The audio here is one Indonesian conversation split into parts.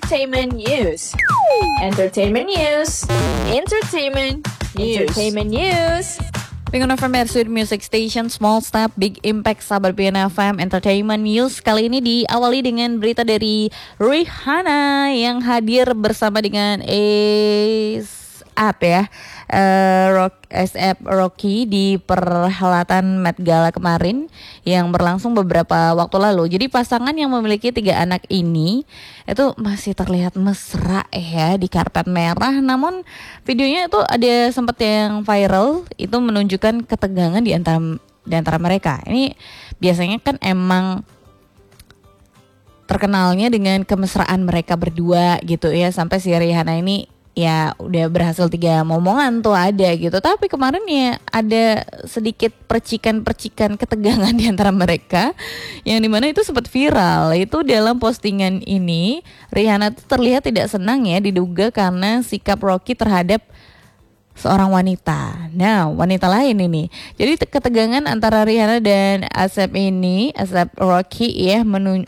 Entertainment News. Entertainment News. Entertainment News. Entertainment News. Minggu November Sweet Music Station, Small Step, Big Impact, Sabar BNFM, Entertainment News. Kali ini diawali dengan berita dari Rihanna yang hadir bersama dengan A$AP Rocky di perhelatan Met Gala kemarin yang berlangsung beberapa waktu lalu. Jadi pasangan yang memiliki 3 anak ini itu masih terlihat mesra ya di karpet merah. Namun videonya itu ada sempat yang viral, itu menunjukkan ketegangan di antara mereka. Ini biasanya kan emang terkenalnya dengan kemesraan mereka berdua gitu ya, sampai si Rihanna ini ya udah berhasil 3 momongan tuh ada gitu. Tapi kemarin ya ada sedikit percikan-percikan ketegangan di antara mereka, yang dimana itu sempat viral. Itu dalam postingan ini Rihanna tuh terlihat tidak senang ya, diduga karena sikap Rocky terhadap seorang wanita. Nah, wanita lain ini. Jadi ketegangan antara Rihanna dan A$AP Rocky ya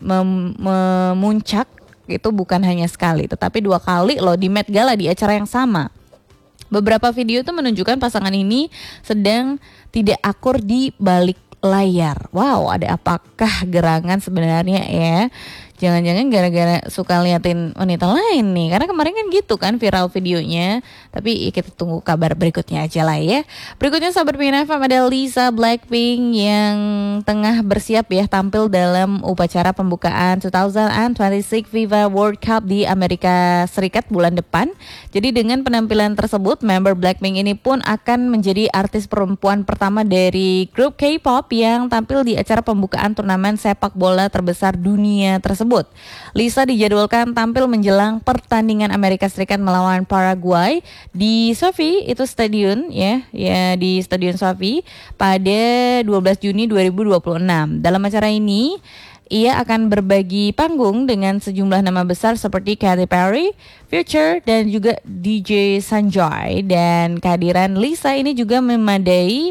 memuncak. Itu bukan hanya sekali, tetapi 2 kali loh di Met Gala di acara yang sama. Beberapa video itu menunjukkan pasangan ini sedang tidak akur di balik layar. Wow, ada apakah gerangan sebenarnya ya? Jangan-jangan gara-gara suka liatin wanita lain nih. Karena kemarin kan gitu kan viral videonya. Tapi ya kita tunggu kabar berikutnya aja lah ya. Berikutnya Sahabat BNFM ada Lisa Blackpink yang tengah bersiap ya tampil dalam upacara pembukaan 2026 FIFA World Cup di Amerika Serikat bulan depan. Jadi dengan penampilan tersebut, member Blackpink ini pun akan menjadi artis perempuan pertama dari grup K-pop yang tampil di acara pembukaan turnamen sepak bola terbesar dunia tersebut. Lisa dijadwalkan tampil menjelang pertandingan Amerika Serikat melawan Paraguay di Sofi, itu stadion ya di Stadion Sofi pada 12 Juni 2026. Dalam acara ini ia akan berbagi panggung dengan sejumlah nama besar seperti Katy Perry, Future, dan juga DJ Sanjay. Dan kehadiran Lisa ini juga memadai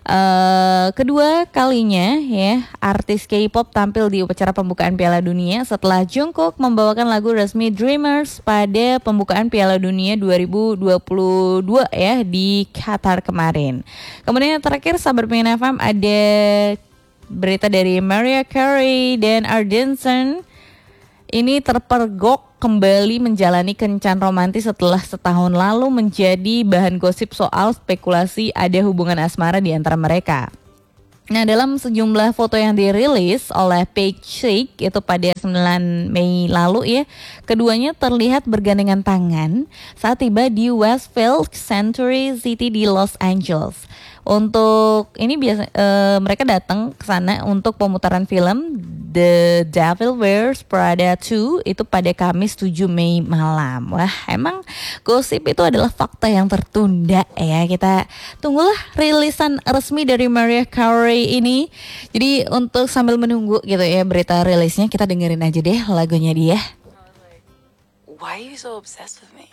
kedua kalinya ya artis K-pop tampil di upacara pembukaan Piala Dunia setelah Jungkook membawakan lagu resmi Dreamers pada pembukaan Piala Dunia 2022 ya di Qatar kemarin. Kemudian yang terakhir Sahabat BNFM ada berita dari Mariah Carey dan Ardenson. Ini terpergok kembali menjalani kencan romantis setelah setahun lalu menjadi bahan gosip soal spekulasi ada hubungan asmara di antara mereka. Nah, dalam sejumlah foto yang dirilis oleh Page Six itu pada 9 Mei lalu ya, keduanya terlihat bergandengan tangan saat tiba di Westfield Century City di Los Angeles. Untuk ini mereka datang ke sana untuk pemutaran film The Devil Wears Prada 2 itu pada Kamis 7 Mei malam. Wah, emang gosip itu adalah fakta yang tertunda ya. Kita tunggulah rilisan resmi dari Mariah Carey ini. Jadi untuk sambil menunggu gitu ya berita rilisnya, kita dengerin aja deh lagunya dia. Why are you so obsessed with me?